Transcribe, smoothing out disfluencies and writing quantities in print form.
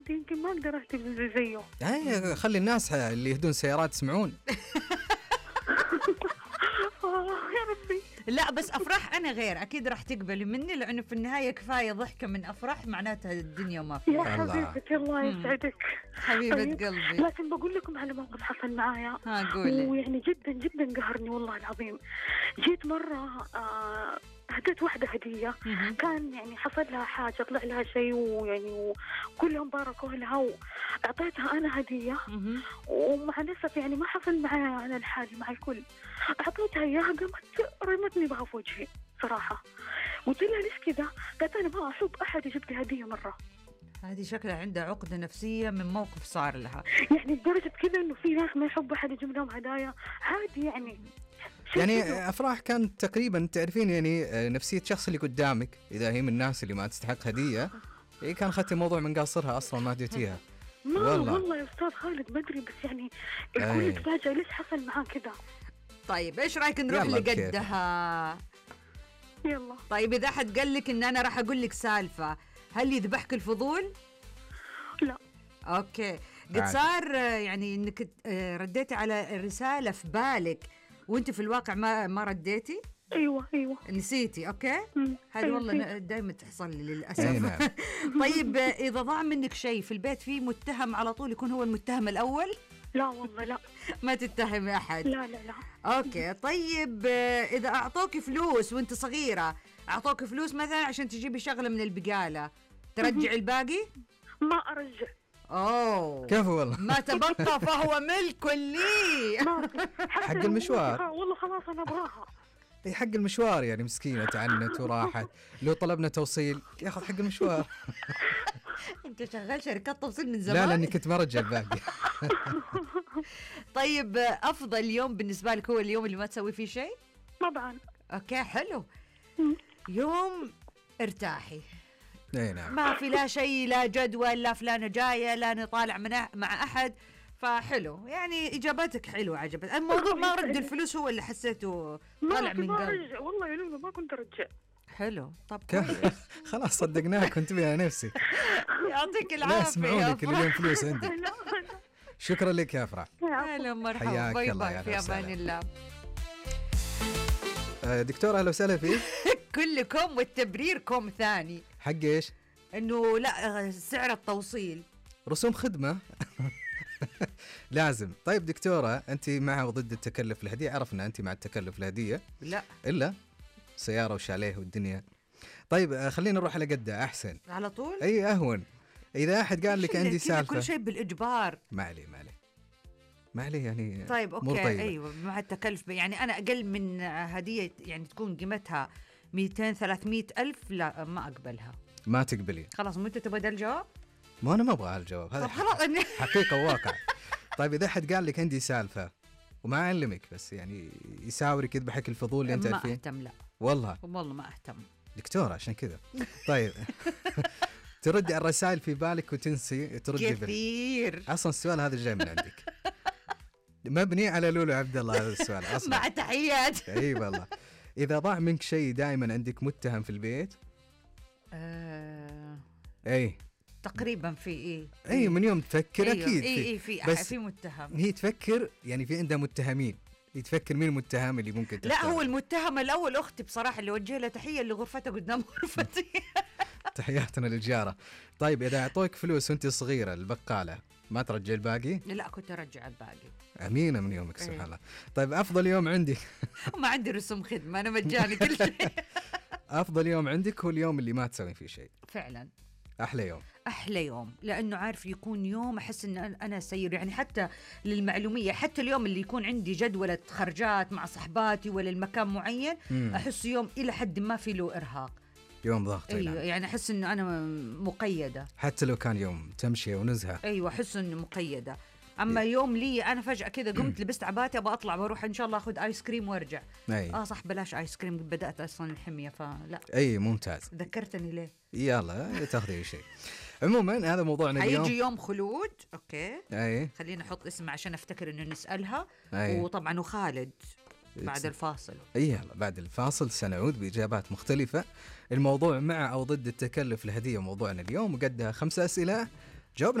يمكن ما أقدر أهتم زيه. خلي الناس اللي يهدون سيارات يسمعون. يا ربي. لا بس أفراح أنا غير، أكيد راح تقبلي مني، لأنه في النهاية كفاية ضحكة من أفراح معناتها الدنيا ما فيها. يا حبيبتي الله يسعدك حبيبة طيب. قلبي. لكن بقول لكم على موقف حصل معايا. قولي. ويعني جدا جدا قهرني والله العظيم. جيت مرة هديت واحدة هدية. كان يعني حصل لها حاجة، طلع لها شيء، ويعني وكلهم باركوا لها، وأعطيتها أنا هدية. ومع الأسف يعني ما حصل معايا أنا الحالي مع الكل. أعطيتها إياها قامت رمتني بها في وجهي صراحة. قلت لها ليش كذا؟ قالت أنا ما أحب أحد يجيب لي هدية مرة. هذه شكلها عندها عقدة نفسية من موقف صار لها. يعني لدرجة كذا إنه في ناس ما يحبوا أحد يجيب لهم هدايا عادي يعني. يعني أفراح كانت تقريبا تعرفين يعني نفسية الشخص اللي قدامك، إذا هي من الناس اللي ما تستحق هدية كان أخذتي الموضوع من قاصرها أصلا ما هديتيها. والله يا أستاذ خالد ما أدري، بس يعني الكل تفاجأ ليش حصل معاه كذا. طيب إيش رأيك نروح لقدها؟ يلا. طيب إذا أحد قال لك إن أنا راح أقول لك سالفة، هل يذبحك الفضول؟ لا. أوكي. قد صار يعني إنك رديتي على رسالة في بالك وانت في الواقع ما رديتي؟ ايوه نسيتي. اوكي. هذه والله دائما تحصل لي للاسف. طيب اذا ضاع منك شيء في البيت، فيه متهم على طول يكون هو المتهم الاول؟ لا والله لا. ما تتهمي احد؟ لا. اوكي. طيب اذا اعطوكي فلوس وانت صغيره، اعطوكي فلوس مثلا عشان تجيبي شغله من البقاله، ترجع الباقي؟ ما ارجع. كيف والله؟ ما تبقى فهو ملك لي. حق المشوار. والله خلاص انا ابغاها. حق المشوار يعني مسكينه تعنت وراحت. لو طلبنا توصيل ياخذ حق المشوار. انت شغال شركات توصيل من زمان؟ لا لاني كنت مرجع الباقي. طيب افضل يوم بالنسبه لك هو اليوم اللي ما تسوي فيه شيء؟ طبعا. اوكي حلو. يوم ارتاحي. نعم. ما في لا شيء، لا جدول، لا فلانة جاية، لا نطالع مع أحد، فحلو يعني إجاباتك حلوة عجبت. الموضوع ما رد الفلوس هو اللي حسيته طالع من قلب. والله يا لولو ما كنت أرجع. حلو. طب خلاص صدقناك كنت بيها نفسي. يعطيك العافية. لا اسمعونك اللي اليوم فلوس عندي. شكرا لك يا أفراح. هلا مرحبا. باي باي. في أمان الله. دكتور أهلا وسهلا فيك. كلكم والتبريركم ثاني. حق إيش؟ إنه لا سعر التوصيل رسوم خدمة. لازم. طيب دكتورة أنت مع وضد التكلف الهدية؟ عرفنا أنت مع التكلف الهدية. لا إلا سيارة وشاليه والدنيا. طيب خلينا نروح على قدة أحسن على طول. أي أهون. إذا أحد قال لك عندي سالفة كل شيء بالإجبار. ما عليه يعني. طيب أوكي. أيوة مع التكلف يعني أنا أقل من هدية يعني تكون قيمتها 200-300 ألف لا ما أقبلها. ما تقبلي؟ خلاص مو أنت تبغى الجواب؟ ما أنا ما أبغى الجواب هذا. حقيقة وواقع. طيب إذا أحد قال لك عندي سالفة وما أعلمك بس يعني يساورك يذبحك الفضول اللي أنت ما فيه؟ أهتم. لا والله ما أهتم دكتورة عشان كذا. طيب تردي على الرسائل في بالك وتنسي تردي كثير. أصلا السؤال هذا جاي من عندك مبني على لولو عبد الله هذا السؤال أصلا. مع تحيات. أي والله. إذا ضاع منك شيء دائما عندك متهم في البيت؟ أي تقريبا في إيه؟ أي من يوم تفكر أكيد في متهم. هي تفكر يعني في عندها متهمين، هي تفكر مين المتهم اللي ممكن تختار. لا هو المتهم الأول أختي بصراحة اللي وجه لها تحية اللي غرفتها قدام غرفتي. تحياتنا للجارة. طيب إذا أعطوك فلوس وأنت صغيرة البقالة ما ترجع الباقي؟ لا كنت أرجع الباقي. أمينة من يومك سبحان الله. طيب أفضل يوم عندك؟ ما عندي رسوم خدمة أنا مجاني كل شيء. أفضل يوم عندك هو اليوم اللي ما تسوي فيه شيء. فعلا أحلى يوم لأنه عارف يكون يوم أحس إن أنا سير يعني. حتى للمعلومية حتى اليوم اللي يكون عندي جدولة خرجات مع صحباتي ولا المكان معين أحس يوم إلى حد ما في له إرهاق، يوم ضغط. أيوة يعني أحس إنه أنا مقيدة حتى لو كان يوم تمشي ونزهة. أيوة أحس إنه مقيدة. أما يوم لي أنا فجأة كذا قمت لبست عباتي أبغى أطلع بروح إن شاء الله أخذ آيس كريم وارجع. صح بلاش آيس كريم بدأت أصلا الحمية فلا. أي ممتاز. ذكرتني ليه. يلا تاخذي شيء. عموما هذا موضوعنا اليوم. هيجي يوم خلود. أوكي. أي. خلينا نحط اسم عشان أفتكر إنه نسألها. وطبعا وخالد بعد الفاصل. يلا بعد الفاصل سنعود بإجابات مختلفة. الموضوع مع أو ضد التكلف الهدية موضوعنا اليوم، وقدها 5 أسئلة جاوبنا